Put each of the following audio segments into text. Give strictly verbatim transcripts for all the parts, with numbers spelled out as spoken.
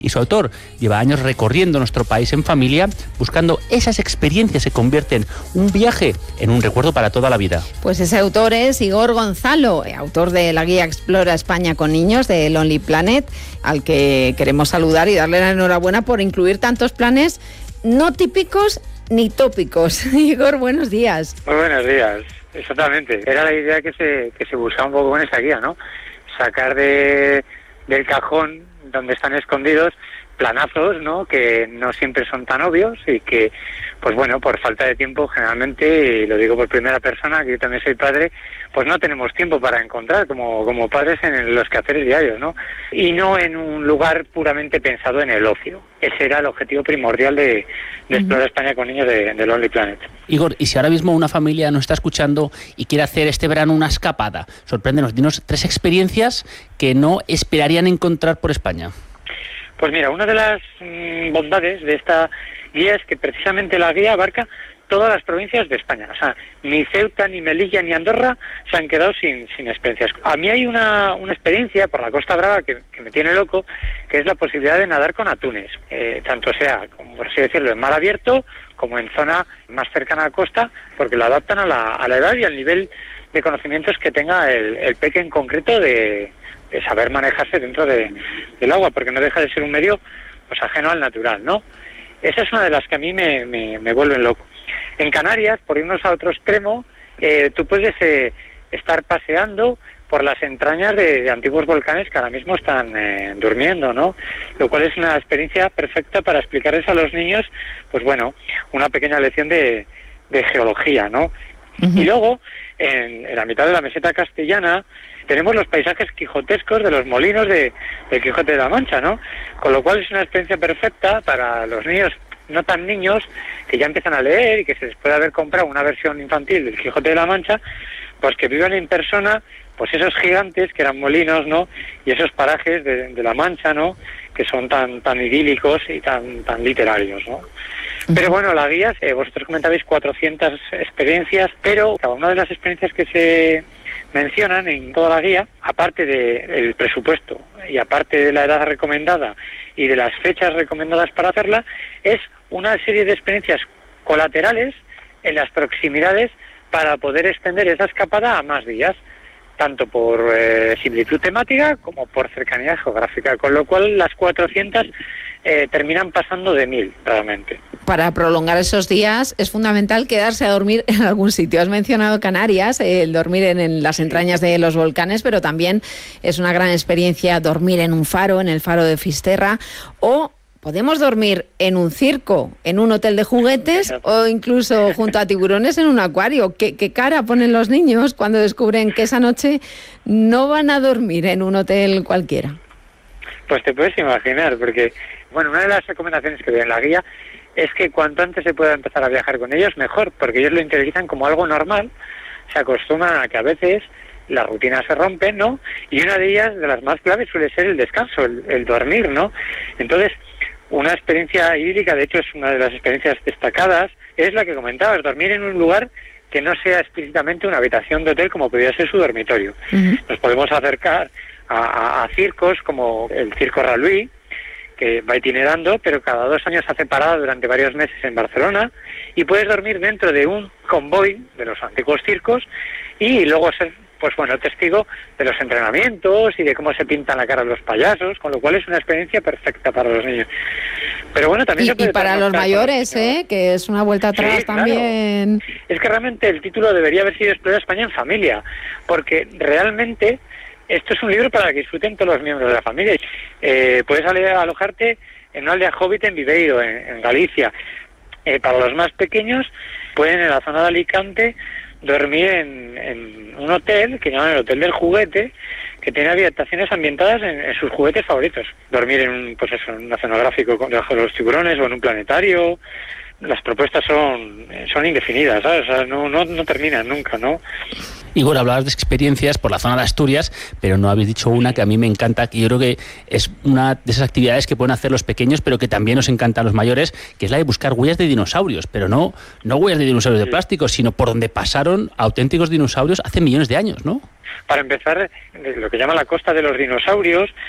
Y su autor lleva años recorriendo nuestro país en familia, buscando esas experiencias que convierten un viaje en un recuerdo para toda la vida. Pues ese autor es Igor Gonzalo, autor de la guía Explora España con niños de Lonely Planet, al que queremos saludar y darle la enhorabuena por incluir tantos planes no típicos ni tópicos. Igor, buenos días. Muy buenos días, exactamente. Era la idea que se, que se buscaba un poco con esa guía, ¿no? Sacar de, del cajón donde están escondidos planazos, ¿no? Que no siempre son tan obvios y que, pues bueno, por falta de tiempo generalmente, y lo digo por primera persona, que yo también soy padre, pues no tenemos tiempo para encontrar como, como padres en los quehaceres diarios, ¿no? Y no en un lugar puramente pensado en el ocio. Ese era el objetivo primordial de, de uh-huh. Explorar España con niños de, de Lonely Planet. Igor, y si ahora mismo una familia nos está escuchando y quiere hacer este verano una escapada, sorpréndenos, dinos tres experiencias que no esperarían encontrar por España. Pues mira, una de las mmm, bondades de esta guía es que precisamente la guía abarca todas las provincias de España. O sea, ni Ceuta, ni Melilla, ni Andorra se han quedado sin, sin experiencias. A mí hay una, una experiencia por la Costa Brava que, que me tiene loco, que es la posibilidad de nadar con atunes. Eh, tanto sea, como por así decirlo, en mar abierto, como en zona más cercana a la costa, porque lo adaptan a la, a la edad y al nivel de conocimientos que tenga el, el peque en concreto de, de saber manejarse dentro de, del agua, porque no deja de ser un medio pues ajeno al natural, ¿no? Esa es una de las que a mí me, me, me vuelven loco. En Canarias, por irnos a otro extremo, eh, tú puedes eh, estar paseando por las entrañas de, de antiguos volcanes que ahora mismo están eh, durmiendo, ¿no? Lo cual es una experiencia perfecta para explicarles a los niños, pues bueno, una pequeña lección de, de geología, ¿no? Uh-huh. Y luego, en, en la mitad de la meseta castellana, tenemos los paisajes quijotescos de los molinos de, de Quijote de la Mancha, ¿no? Con lo cual es una experiencia perfecta para los niños no tan niños, que ya empiezan a leer y que se les puede haber comprado una versión infantil del Quijote de la Mancha, pues que vivan en persona pues esos gigantes que eran molinos, ¿no? Y esos parajes de, de la Mancha, ¿no? Que son tan tan idílicos y tan tan literarios, ¿no? Pero bueno, la guía, eh, vosotros comentabais cuatrocientas experiencias, pero cada una de las experiencias que se mencionan en toda la guía, aparte del presupuesto y aparte de la edad recomendada y de las fechas recomendadas para hacerla, es una serie de experiencias colaterales en las proximidades para poder extender esa escapada a más días, tanto por eh, similitud temática como por cercanía geográfica, con lo cual las cuatrocientas eh, terminan pasando de mil realmente. Para prolongar esos días es fundamental quedarse a dormir en algún sitio. Has mencionado Canarias, eh, el dormir en, en las entrañas de los volcanes, pero también es una gran experiencia dormir en un faro, en el faro de Fisterra, o podemos dormir en un circo, en un hotel de juguetes o incluso junto a tiburones en un acuario. ¿Qué, qué cara ponen los niños cuando descubren que esa noche no van a dormir en un hotel cualquiera? Pues te puedes imaginar, porque bueno, una de las recomendaciones que doy en la guía es que cuanto antes se pueda empezar a viajar con ellos, mejor, porque ellos lo interiorizan como algo normal, se acostumbran a que a veces las rutinas se rompen, ¿no? Y una de ellas, de las más claves, suele ser el descanso, el, el dormir, ¿no? Entonces, una experiencia idílica, de hecho es una de las experiencias destacadas, es la que comentabas, dormir en un lugar que no sea explícitamente una habitación de hotel como podría ser su dormitorio. Uh-huh. Nos podemos acercar a, a, a circos como el Circo Raluí, que va itinerando, pero cada dos años hace parada durante varios meses en Barcelona, y puedes dormir dentro de un convoy de los antiguos circos y luego ser, pues bueno, testigo de los entrenamientos y de cómo se pintan la cara los payasos, con lo cual es una experiencia perfecta para los niños. Pero bueno, también y, se puede y para los mayores, ¿eh? Que es una vuelta atrás sí, también. Claro. Es que realmente el título debería haber sido Explora España en familia, porque realmente esto es un libro para que disfruten todos los miembros de la familia. Eh, puedes alojarte en una aldea hobbit en Viveiro, en, en Galicia. Eh, para los más pequeños, pueden en la zona de Alicante dormir en, en un hotel que llaman el Hotel del Juguete, que tiene habitaciones ambientadas en, en sus juguetes favoritos. Dormir en un, pues eso, en un oceanográfico debajo de los tiburones o en un planetario. Las propuestas son son indefinidas, ¿sabes? O sea, no, no, no terminan nunca, ¿no? Igor, hablabas de experiencias por la zona de Asturias, pero no habéis dicho una que a mí me encanta, que yo creo que es una de esas actividades que pueden hacer los pequeños, pero que también nos encanta a los mayores, que es la de buscar huellas de dinosaurios, pero no, no huellas de dinosaurios de plástico, sino por donde pasaron auténticos dinosaurios hace millones de años, ¿no? Para empezar, lo que llama la costa de los dinosaurios, que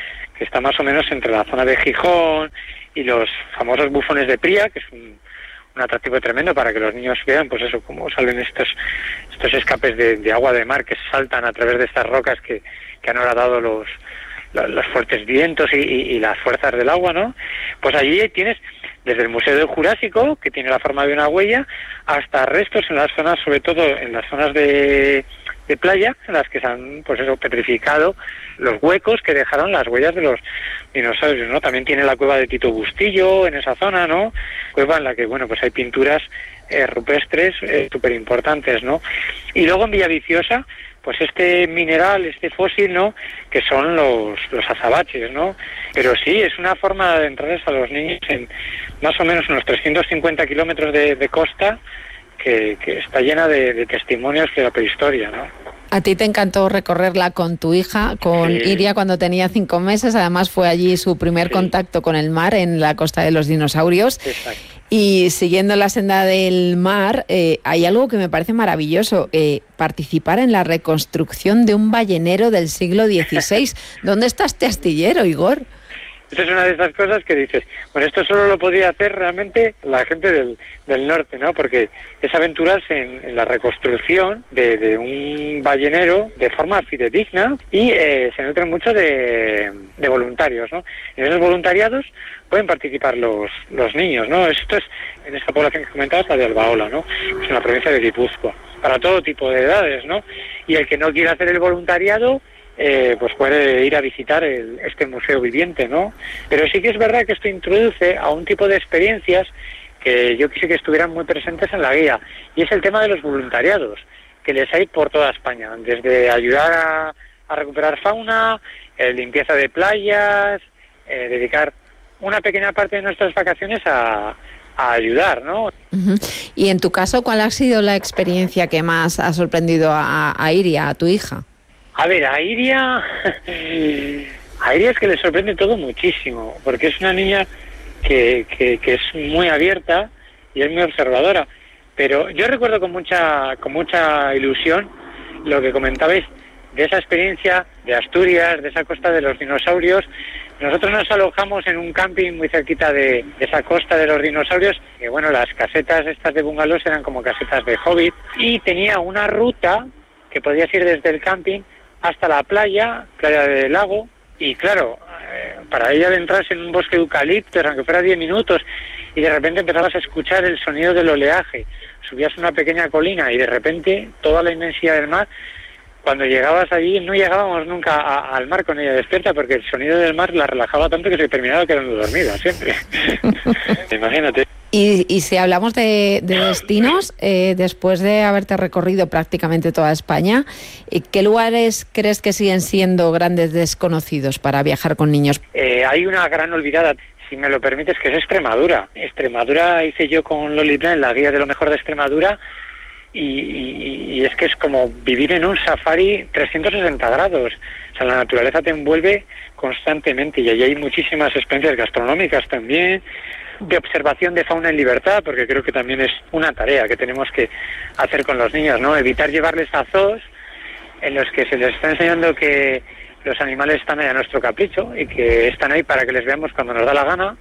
que está más o menos entre la zona de Gijón y los famosos bufones de Pría, que es un, un atractivo tremendo para que los niños vean, pues eso, cómo salen estos estos escapes de, de agua de mar que saltan a través de estas rocas que, que han horadado los, los, los fuertes vientos y, y, y las fuerzas del agua, ¿no? Pues allí tienes desde el Museo del Jurásico, que tiene la forma de una huella, hasta restos en las zonas, sobre todo en las zonas de, de playa, en las que se han, pues eso, petrificado los huecos que dejaron las huellas de los dinosaurios, ¿no? También tiene la cueva de Tito Bustillo en esa zona, ¿no? Cueva en la que, bueno, pues hay pinturas eh, rupestres eh, súper importantes, ¿no? Y luego en Villaviciosa, pues este mineral, este fósil, ¿no?, que son los, los azabaches, ¿no? Pero sí, es una forma de entrarles a los niños en más o menos unos trescientos cincuenta kilómetros de, de costa que, que está llena de, de testimonios de la prehistoria, ¿no? A ti te encantó recorrerla con tu hija, con sí. Iria, cuando tenía cinco meses. Además fue allí su primer sí. contacto con el mar, en la Costa de los Dinosaurios. Exacto. Y siguiendo la senda del mar, eh, hay algo que me parece maravilloso, eh, participar en la reconstrucción de un ballenero del siglo dieciséis. ¿Dónde está este astillero, Igor? Esa es una de esas cosas que dices, bueno, esto solo lo podría hacer realmente la gente del, del norte, ¿no? Porque es aventurarse en, en la reconstrucción de, de un ballenero de forma fidedigna y eh, se nutren mucho de, de voluntarios, ¿no? En esos voluntariados pueden participar los, los niños, ¿no? Esto es, en esta población que comentabas, la de Albaola, ¿no? Es una provincia de Guipúzcoa, para todo tipo de edades, ¿no? Y el que no quiera hacer el voluntariado, Eh, pues puede ir a visitar el, este museo viviente, ¿no? Pero sí que es verdad que esto introduce a un tipo de experiencias que yo quise que estuvieran muy presentes en la guía, y es el tema de los voluntariados, que les hay por toda España, desde ayudar a, a recuperar fauna, eh, limpieza de playas, eh, dedicar una pequeña parte de nuestras vacaciones a, a ayudar, ¿no? Uh-huh. Y en tu caso, ¿cuál ha sido la experiencia que más ha sorprendido a, a Iria, a tu hija? A ver, a Iria, a Iria es que le sorprende todo muchísimo, porque es una niña que, que, que es muy abierta y es muy observadora. Pero yo recuerdo con mucha, con mucha ilusión lo que comentabais de esa experiencia de Asturias, de esa costa de los dinosaurios. Nosotros nos alojamos en un camping muy cerquita de, de esa costa de los dinosaurios, que bueno, las casetas estas de bungalows eran como casetas de hobbit, y tenía una ruta que podías ir desde el camping hasta la playa, playa del lago, y claro, eh, para ella adentrarse en un bosque de eucaliptos, aunque fuera diez minutos, y de repente empezabas a escuchar el sonido del oleaje, subías una pequeña colina y de repente toda la inmensidad del mar. Cuando llegabas allí, no llegábamos nunca a, al mar con ella despierta, porque el sonido del mar la relajaba tanto que se terminaba quedando dormida siempre. Imagínate. Y, y si hablamos de, de destinos, eh, después de haberte recorrido prácticamente toda España, ¿qué lugares crees que siguen siendo grandes desconocidos para viajar con niños? Eh, hay una gran olvidada, si me lo permites, que es Extremadura. Extremadura hice yo con Lonely Planet la guía de lo mejor de Extremadura, y, y, y es que es como vivir en un safari trescientos sesenta grados. O sea, la naturaleza te envuelve constantemente, y allí hay muchísimas experiencias gastronómicas también, de observación de fauna en libertad, porque creo que también es una tarea que tenemos que hacer con los niños, ¿no? Evitar llevarles a zoos en los que se les está enseñando que los animales están ahí a nuestro capricho y que están ahí para que les veamos cuando nos da la gana.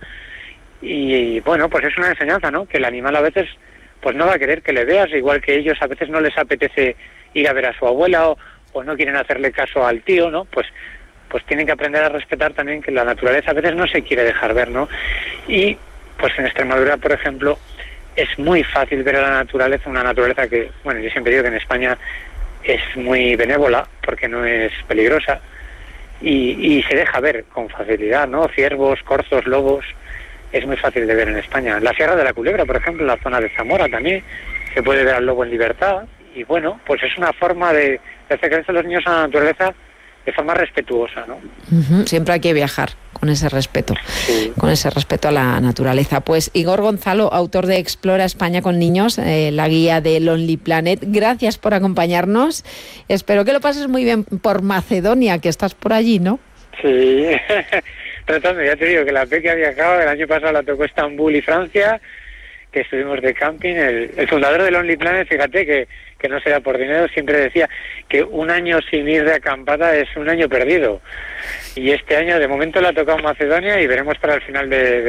Y bueno, pues es una enseñanza, ¿no? Que el animal a veces pues no va a querer que le veas, igual que ellos a veces no les apetece ir a ver a su abuela, o, o no quieren hacerle caso al tío, ¿no? Pues pues tienen que aprender a respetar también que la naturaleza a veces no se quiere dejar ver, ¿no? Y pues en Extremadura, por ejemplo, es muy fácil ver a la naturaleza, una naturaleza que, bueno, yo siempre digo que en España es muy benévola porque no es peligrosa, y, y se deja ver con facilidad, ¿no? Ciervos, corzos, lobos, es muy fácil de ver en España. En la Sierra de la Culebra, por ejemplo, en la zona de Zamora también se puede ver al lobo en libertad, y bueno, pues es una forma de, de acercarse a los niños a la naturaleza de forma respetuosa, ¿no? Uh-huh. Siempre hay que viajar con ese respeto, sí. con ese respeto a la naturaleza. Pues Igor Gonzalo, autor de Explora España con niños, eh, la guía de Lonely Planet, gracias por acompañarnos. Espero que lo pases muy bien por Macedonia, que estás por allí, ¿no? Sí, tratando, ya te digo que la Peque ha viajado, el año pasado la tocó Estambul y Francia, que estuvimos de camping. El, el fundador de Lonely Planet, fíjate que, que no será por dinero, siempre decía que un año sin ir de acampada es un año perdido. Y este año de momento le ha tocado Macedonia y veremos para el final de, de